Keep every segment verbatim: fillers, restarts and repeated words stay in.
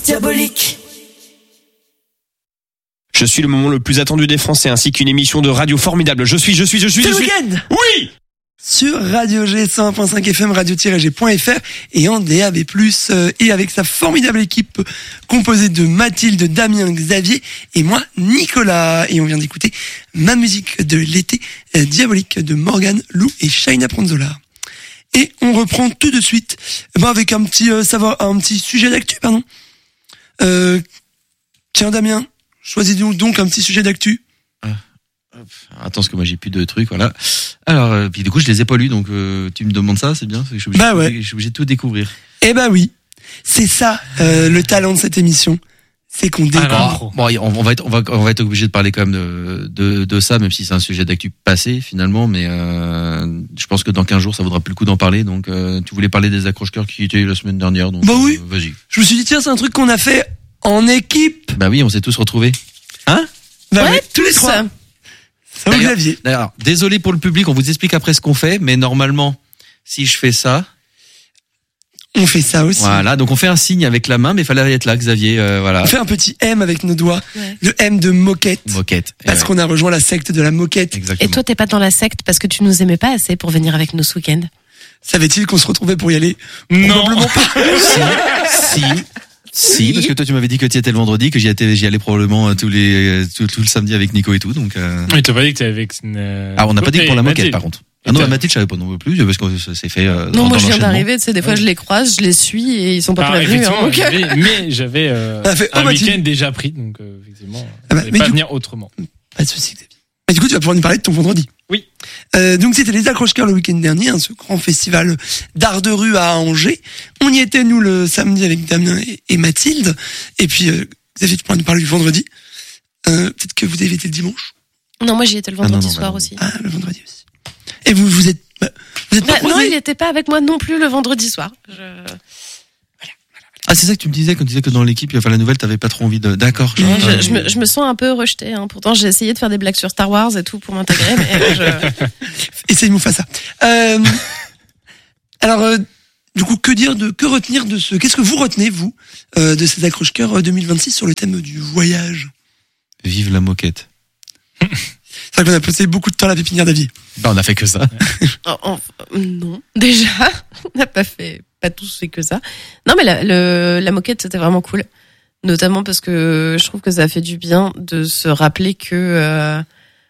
Diabolique. Je suis le moment le plus attendu des Français, ainsi qu'une émission de radio formidable. Je suis, je suis, je suis, C'est je le suis. week-end Oui. sur Radio G cent un point cinq F M, radio tiret G point F R et en D A B plus, euh, et avec sa formidable équipe composée de Mathilde, Damien, Xavier et moi, Nicolas. Et on vient d'écouter ma musique de l'été, euh, Diabolique de Morgane, Lou et Shaina Pronzola. Et on reprend tout de suite ben avec un petit euh, savoir, un petit sujet d'actu, pardon. Euh, tiens Damien, choisis-nous donc un petit sujet d'actu. Attends, parce que moi j'ai plus de trucs, voilà. Alors, euh, puis du coup je les ai pas lus, donc euh, tu me demandes ça, c'est bien. Je suis obligé, Bah ouais. je suis obligé de tout découvrir. Eh ben oui, c'est ça euh, le talent de cette émission, c'est qu'on découvre. Alors, bon, on, on va être, on va, on va être obligé de parler quand même de, de, de ça, même si c'est un sujet d'actu passé finalement, mais euh, je pense que dans quinze jours ça vaudra plus le coup d'en parler. Donc, euh, tu voulais parler des accroche-cœurs qui étaient la semaine dernière, donc Bah oui. euh, vas-y. Je me suis dit tiens, c'est un truc qu'on a fait en équipe. Bah oui, on s'est tous retrouvés. Hein? Bah Ouais, oui, tous les tous. trois. Ça va, D'ailleurs- Xavier. D'ailleurs, désolé pour le public, on vous explique après ce qu'on fait, mais normalement, si je fais ça, On fait ça aussi. voilà, donc on fait un signe avec la main, mais il fallait être là, Xavier, euh, voilà. On fait un petit M avec nos doigts, Ouais. le M de moquette, Moquette. parce Ouais, qu'on a rejoint la secte de la moquette. exactement. Et toi, t'es pas dans la secte parce que tu nous aimais pas assez pour venir avec nous ce week-end. Savait-il qu'on se retrouvait pour y aller? Non. Probablement pas. si, si, parce que toi tu m'avais dit que tu y étais le vendredi, que j'y étais, j'y allais probablement euh, tous les, tout, tout le samedi avec Nico et tout, donc. Euh... Oui, t'as pas dit que t'avais avec une. euh, Ah, on n'a pas dit que pour la moquette, Mathilde. par contre. Et Ah non, t'as- la Mathilde, je savais pas non plus, parce que ça s'est fait. Euh, Non, dans, moi dans je viens l'enchaînement. d'arriver, tu sais, des fois je les croise, je les suis et ils sont pas Ah, prévenus. Hein, effectivement, donc... j'avais- mais j'avais euh, On a fait, oh, un Mathilde. week-end déjà pris, donc euh, effectivement, Ah bah, je mais pas du- venir autrement. Pas de souci, Xavier. Mais du coup, tu vas pouvoir nous parler de ton vendredi. Oui. Euh, donc c'était les accroche-cœurs le week-end dernier, hein, ce grand festival d'art de rue à Angers. On y était nous le samedi avec Damien et, et Mathilde. Et puis euh, Xavier, tu pourras nous parler du vendredi. Euh, peut-être que vous avez été le dimanche. Non, moi j'y étais le Ah, non, vendredi non, soir bah, aussi. Ah, le vendredi aussi. Et vous, vous êtes, bah, vous êtes pas Bah, non, croisés il était pas avec moi non plus le vendredi soir. Je... Ah, c'est ça que tu me disais quand tu disais que dans l'équipe, enfin la nouvelle, t'avais pas trop envie de. D'accord. Ouais, je- je, je me, je me sens un peu rejetée. Hein. Pourtant, j'ai essayé de faire des blagues sur Star Wars et tout pour m'intégrer, mais je... Essaye-nous faire ça. Euh, alors, euh, du coup, que dire de, que retenir de ce, qu'est-ce que vous retenez, vous, euh, de ces accroche-cœurs euh, deux mille vingt-six sur le thème du voyage? Vive la moquette. C'est vrai qu'on a passé beaucoup de temps à la pépinière d'Avier. Bah, on a fait que ça. Oh, oh, non, déjà, on n'a pas fait, pas tous fait que ça. Non, mais la, le, la moquette, c'était vraiment cool. Notamment parce que je trouve que ça fait du bien de se rappeler que euh,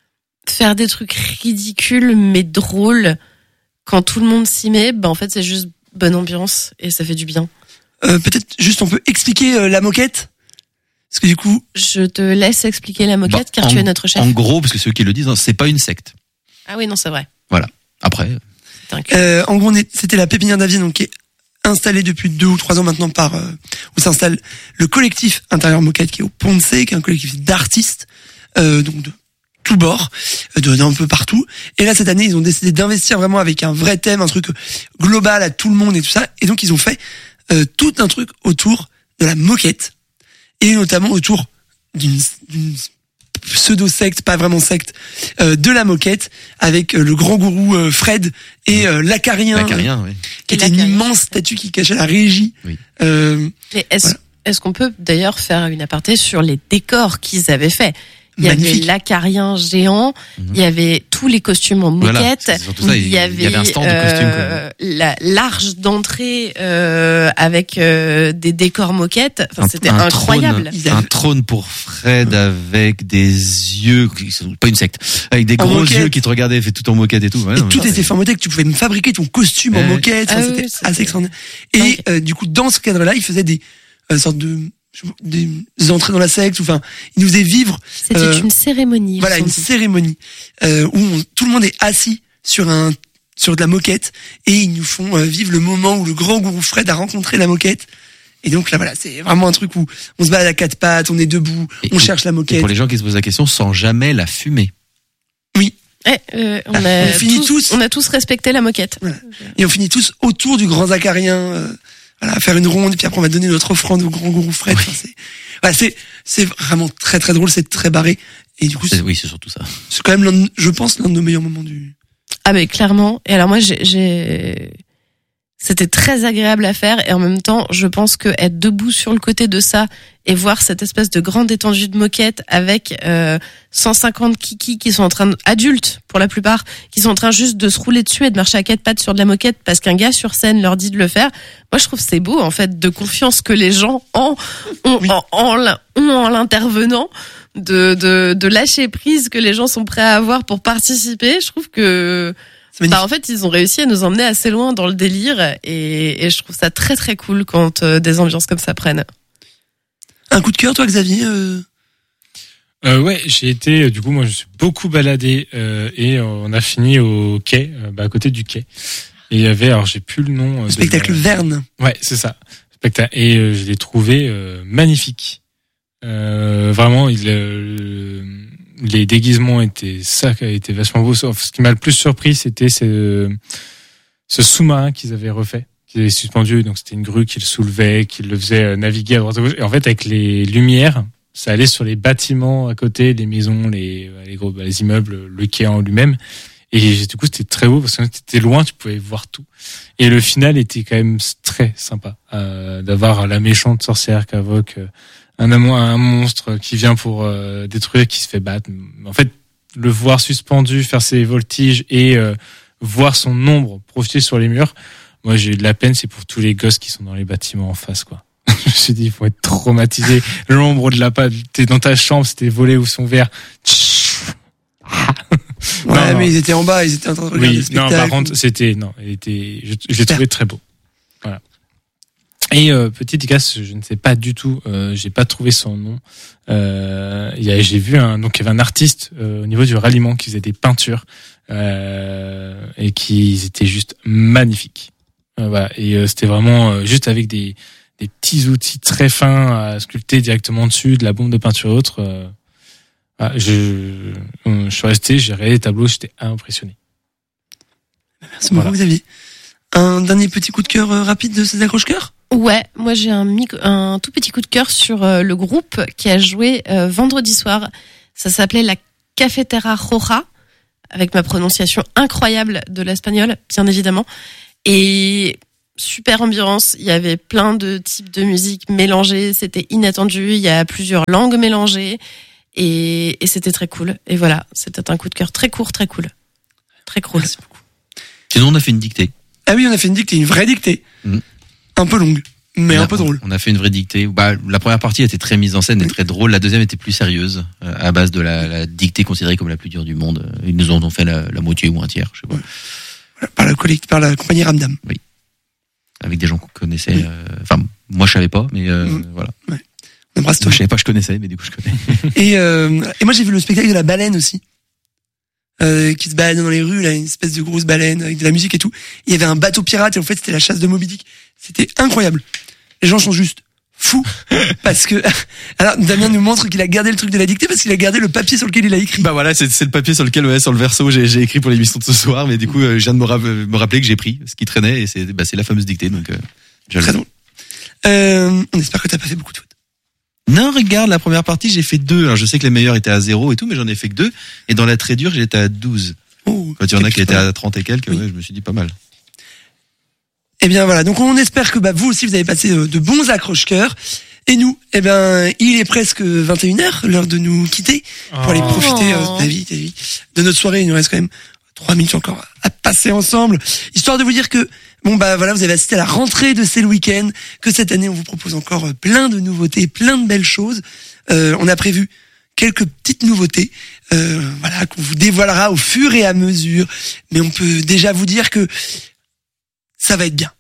faire des trucs ridicules mais drôles quand tout le monde s'y met, bah en fait c'est juste bonne ambiance et ça fait du bien. Euh, peut-être juste on peut expliquer euh, la moquette? Parce que du coup, Je te laisse expliquer la moquette Bah, car en- tu es notre chef. En gros, parce que ceux qui le disent, hein, c'est pas une secte. Ah oui, non, c'est vrai. Après, C'est un cul. euh, en gros, on est- c'était la pépinière d'Avier, donc qui est installée depuis deux ou trois ans maintenant par euh, où s'installe le collectif Intérieur Moquette, qui est au Pont de Sey, qui est un collectif d'artistes, euh, donc de tous bords, euh, de d'un peu partout. Et là, cette année, ils ont décidé d'investir vraiment avec un vrai thème, un truc global à tout le monde et tout ça. Et donc, ils ont fait euh, tout un truc autour de la moquette, et notamment autour d'une, d'une pseudo-secte, pas vraiment secte, euh, de la moquette, avec euh, le grand gourou euh, Fred et euh, l'Acarien, l'acarien, oui. qui Et était une l'Acarien, immense c'est statue qui cachait la régie. Oui. Euh, Mais est-ce voilà. est-ce qu'on peut d'ailleurs faire une aparté sur les décors qu'ils avaient fait? Il y Magnifique. avait l'acarien géant, Mhm. il y avait tous les costumes en Voilà, moquette, c'est surtout ça, il il- y il y avait, avait un stand de costumes, quoi. la l'arche d'entrée euh, avec euh, des décors moquettes. Enfin, Un- c'était un incroyable. trône, Ils un avaient- trône pour Fred avec des yeux, qui sont pas une secte, avec des En gros moquette. yeux qui te regardaient, fait tout en moquette et tout. Ouais, et non, tout mais était fait en moquette, tu pouvais même fabriquer ton costume en Ouais. moquette, enfin, Ah oui, c'était c'était assez extraordinaire. Et dingue. euh, du coup, dans ce cadre-là, ils faisaient des euh, sortes de des entrées dans la secte, ou enfin, ils nous faisaient vivre C'était euh, une cérémonie. ils voilà sont une dit. cérémonie euh, où on- tout le monde est assis sur un sur de la moquette et ils nous font euh, vivre le moment où le grand gourou Fred a rencontré la moquette. Et donc là voilà, c'est vraiment un truc où on se balade à quatre pattes, on est debout, Et- on cherche la Et moquette. pour les gens qui se posent la question, sans jamais la fumer. Eh, euh, on, a On finit tous, tous. on a tous respecté la moquette. Et on finit tous autour du grand Zacarien, euh, voilà, à faire une ronde, et puis après on va donner notre offrande au grand gourou Fred. Enfin, c'est, voilà, c'est, c'est vraiment très très drôle, c'est très barré. Et du coup, C'est- c'est, Oui, c'est surtout ça. c'est quand même l'un, de- je pense, l'un de nos meilleurs moments du. Ah mais clairement. Et alors moi j'ai, j'ai... C'était très agréable à faire et en même temps, je pense que être debout sur le côté de ça et voir cette espèce de grande étendue de moquette avec euh, cent cinquante kikis qui sont en train de, adultes pour la plupart, qui sont en train juste de se rouler dessus et de marcher à quatre pattes sur de la moquette parce qu'un gars sur scène leur dit de le faire. Moi, je trouve que c'est beau en fait de confiance que les gens ont ont, Oui. en, en, ont en l'intervenant, de, de de lâcher prise que les gens sont prêts à avoir pour participer. Je trouve que C'est magnifique. bah, en fait, ils ont réussi à nous emmener assez loin dans le délire et, et je trouve ça très très cool quand euh, des ambiances comme ça prennent. Un coup de cœur, toi, Xavier euh... Euh, ouais, j'ai été, euh, du coup, moi, je suis beaucoup baladé euh, et euh, on a fini au quai, euh, bah, à côté du quai. Et il y avait, alors j'ai plus le nom. euh, Le de spectacle la- Verne. Ouais, c'est ça. Spectacle. Et euh, je l'ai trouvé euh, magnifique. Euh, vraiment, il, euh, les déguisements étaient ça, étaient vachement beaux. Sauf ce qui m'a le plus surpris, c'était ce, ce sous-marin qu'ils avaient refait, qu'ils avaient suspendu. Donc c'était une grue qui le soulevait, qui le faisait euh, naviguer à droite à gauche. Et en fait, avec les lumières, ça allait sur les bâtiments à côté, les maisons, les, les gros, bah, les immeubles, le quai en lui-même. Et du coup, c'était très beau parce que t'étais loin, tu pouvais voir tout. Et le final était quand même très sympa, euh, d'avoir la méchante sorcière qui invoque euh, un, amo- un monstre qui vient pour euh, détruire, qui se fait battre. En fait, le voir suspendu, faire ses voltiges et euh, voir son ombre projeter sur les murs, moi j'ai eu de la peine, c'est pour tous les gosses qui sont dans les bâtiments en face, quoi. Je me suis dit, ils vont être traumatisés. L'ombre de la patte, t'es dans ta chambre, c'était volé ou son verre. Ouais, Non, non. mais ils étaient en bas, ils étaient en train de regarder Oui, le non, spectacle. par contre, c'était, non, il était, je, je l'ai Super. trouvé très beau. Voilà. Et euh, petite casse, je ne sais pas du tout, euh, j'ai pas trouvé son nom. Euh, il y a, j'ai vu un, donc il y avait un artiste euh, au niveau du ralliement qui faisait des peintures euh, et qui étaient juste magnifiques. Euh, voilà. Et euh, c'était vraiment euh, juste avec des des petits outils très fins à sculpter directement dessus, de la bombe de peinture et autres. Euh, voilà, je, euh, je suis resté, j'ai regardé les tableaux, j'étais impressionné. Merci beaucoup, Voilà. Xavier. Un dernier petit coup de cœur euh, rapide de ces accroche-cœurs? Ouais, moi j'ai un, mic- un tout petit coup de cœur sur euh, le groupe qui a joué euh, vendredi soir. Ça s'appelait la Cafetera Roja, avec ma prononciation incroyable de l'espagnol, bien évidemment. Et super ambiance, il y avait plein de types de musique mélangées, c'était inattendu, il y a plusieurs langues mélangées et, et c'était très cool. Et voilà, c'était un coup de cœur très court, très cool. Très cool. Merci beaucoup. Sinon, on a fait une dictée. Ah oui, on a fait une dictée, une vraie dictée. Mhm. Un peu longue, mais on a, un peu drôle. On a fait une vraie dictée. Bah, la première partie était très mise en scène et Oui. très drôle. La deuxième était plus sérieuse, euh, à base de la, la dictée considérée comme la plus dure du monde. Ils nous en ont fait la, la moitié ou un tiers, je sais pas. Ouais. Voilà, par la collect, par la compagnie Ramdam. Avec des gens qu'on connaissait. Oui. euh, Enfin, moi je savais pas, mais euh, Mhm. voilà. On embrasse toi. Moi je savais pas, je connaissais, mais du coup je connais. Et, euh, et moi j'ai vu le spectacle de la baleine aussi, euh, qui se balade dans les rues, là, une espèce de grosse baleine avec de la musique et tout. Il y avait un bateau pirate et en fait c'était la chasse de Moby Dick. C'était incroyable. Les gens sont juste fous parce que alors Damien nous montre qu'il a gardé le truc de la dictée parce qu'il a gardé le papier sur lequel il a écrit. Bah voilà, c'est, c'est le papier sur lequel, ouais, sur le verso, j'ai, j'ai écrit pour l'émission de ce soir, mais du coup, euh, je viens de me, ra- me rappeler que j'ai pris ce qui traînait et c'est, bah, c'est la fameuse dictée, donc, euh, je le Très fais. drôle. Euh, on espère que t'as pas fait beaucoup de fautes. Non, regarde, la première partie, j'ai fait deux. Alors, je sais que les meilleurs étaient à zéro et tout, mais j'en ai fait que deux. Et dans la très dure, j'étais à douze. Oh, Quand il y en a c'est qui étaient pas mal. à trente et quelques, Oui. ouais, je me suis dit pas mal. Eh bien voilà, donc on espère que bah, vous aussi vous avez passé euh, de bons accroche-cœurs. Et nous, eh ben, il est presque vingt et une heures, l'heure de nous quitter pour aller Oh. profiter euh, de la vie, de la vie, de notre soirée. Il nous reste quand même trois minutes encore à passer ensemble, histoire de vous dire que bon bah voilà, vous avez assisté à la rentrée de C'est le week-end, que cette année on vous propose encore euh, plein de nouveautés, plein de belles choses. Euh, on a prévu quelques petites nouveautés, euh, voilà, qu'on vous dévoilera au fur et à mesure. Mais on peut déjà vous dire que ça va être bien.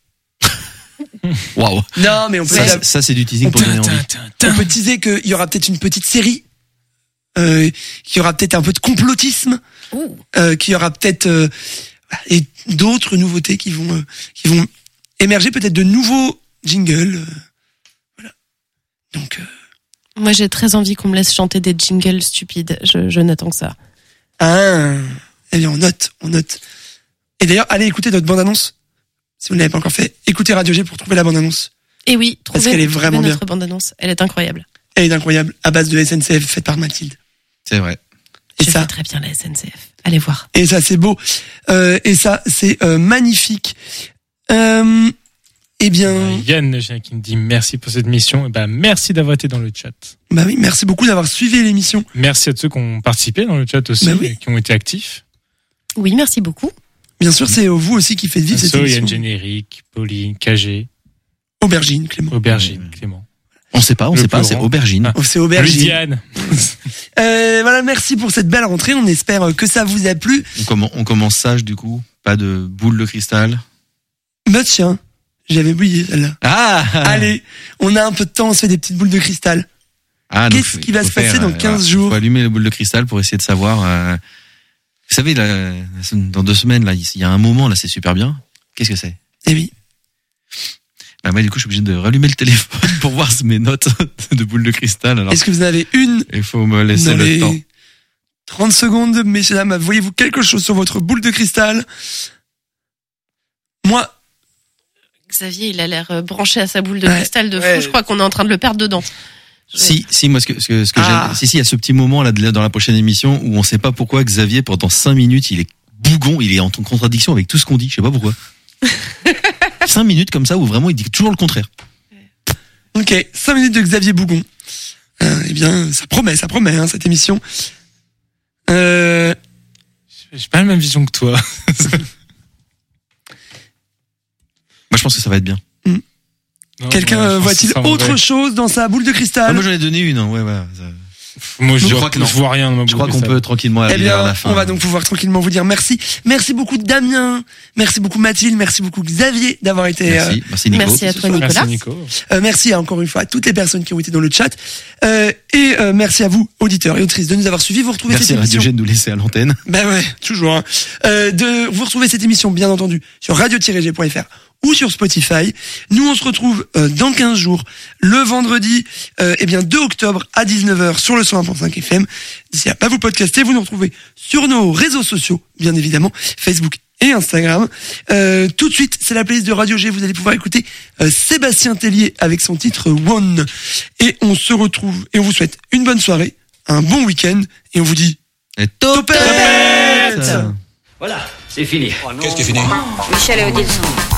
Waouh. Non, mais on peut Ça, déjà- c'est- ça, c'est du teasing On pour peut- donner envie. on peut teaser qu'il y aura peut-être une petite série, euh, qu'il y aura peut-être un peu de complotisme, Ouh. euh, qu'il y aura peut-être euh, et d'autres nouveautés qui vont euh, qui vont émerger, peut-être de nouveaux jingles. euh, voilà. Donc euh, Moi j'ai très envie qu'on me laisse chanter des jingles stupides. Je, je n'attends que ça. ah, eh bien on note, on note. Et d'ailleurs, allez écouter notre bande-annonce. Si vous ne l'avez pas encore fait, écoutez Radio G pour trouver la bande-annonce. Et oui, Parce trouvez, qu'elle est trouvez vraiment notre bande-annonce. Elle est incroyable. Elle est incroyable, à base de S N C F faite par Mathilde. C'est vrai. Et je ça, fais très bien la S N C F. Allez voir. Et ça, c'est beau. Euh, et ça, c'est euh, magnifique. Euh, eh bien, Euh, Yann qui me dit merci pour cette mission. Et ben merci d'avoir été dans le chat. bah oui, merci beaucoup d'avoir suivi l'émission. Merci à tous qui ont participé dans le chat aussi, Bah oui. et qui ont été actifs. Oui, merci beaucoup. Bien sûr, c'est vous aussi qui faites vivre cette So, Yann émission. Générique, Pauline, K G, Aubergine, Clément. Aubergine, Ouais. Clément. On sait pas, on Le sait pas, plus c'est grand. aubergine. Ah. Oh, c'est Aubergine. Louisiane. Euh, voilà, merci pour cette belle rentrée. On espère que ça vous a plu. On, commen- on commence sage du coup, pas de boule de cristal. Bah tiens, j'avais oublié celle-là. Ah Allez, on a un peu de temps, on se fait des petites boules de cristal. Ah, donc, Qu'est-ce il qui va faut se passer faire, dans euh, quinze voilà, jours? faut allumer la boule de cristal pour essayer de savoir. euh, Vous savez, là, dans deux semaines, là, il y a un moment, là, c'est super bien. Qu'est-ce que c'est? Eh oui. Bah, moi, du coup, je suis obligé de rallumer le téléphone pour voir mes notes de boule de cristal. Alors, Est-ce que vous en avez une il faut me laisser dans le les temps. trente secondes, messieurs, dames? Voyez-vous quelque chose sur votre boule de cristal? Moi, Xavier, il a l'air euh, branché à sa boule de Ouais, cristal de fou. ouais. Je crois qu'on est en train de le perdre dedans. Je- Si, si, moi, ce que, ce que, ce que Ah. j'aime, si, si, il y a ce petit moment, là, de- dans la prochaine émission, où on sait pas pourquoi Xavier, pendant cinq minutes, il est bougon, il est en contradiction avec tout ce qu'on dit, je sais pas pourquoi. Cinq minutes comme ça, où vraiment, il dit toujours le contraire. ok, cinq minutes de Xavier Bougon. Euh, eh bien, ça promet, ça promet, hein, cette émission. Euh, J'ai pas la même vision que toi. Moi, je pense que ça va être bien. Non, quelqu'un ouais, je euh, pense voit-il que ça, en autre vrai. chose dans sa boule de Ah, cristal? moi, j'en ai donné une, hein, ouais, ouais. ça- Moi, je, Je vois, crois que non. je vois rien dans ma Je boule crois de qu'on cristal. peut tranquillement Eh arriver vers bien, la fin. on va donc pouvoir tranquillement vous dire merci. Merci beaucoup Damien, merci beaucoup Mathilde, merci beaucoup Xavier d'avoir été. euh, Merci, merci Nico. Merci à toi, Nicolas. Merci Nico. euh, merci encore une fois à toutes les personnes qui ont été dans le chat. Euh, et euh, merci à vous, auditeurs et auditrices, de nous avoir suivis. Vous retrouvez Merci cette à émission. Radiogène de nous laisser à l'antenne. Ben ouais, toujours. Hein. Euh, de vous retrouvez cette émission, bien entendu, sur radio tiret g point f r ou sur Spotify. Nous, on se retrouve euh, dans quinze jours, le vendredi, euh, eh bien deux octobre à dix-neuf heures sur le cent un point cinq F M. D'ici là, pas vous podcaster, vous nous retrouvez sur nos réseaux sociaux, bien évidemment, Facebook et Instagram. Euh, tout de suite, c'est la playlist de Radio G. Vous allez pouvoir écouter euh, Sébastien Tellier avec son titre One. Et on se retrouve et on vous souhaite une bonne soirée, un bon week-end et on vous dit Et Topette. Ça. Voilà, c'est fini. Qu'est-ce qui est fini? Michel et Odile sont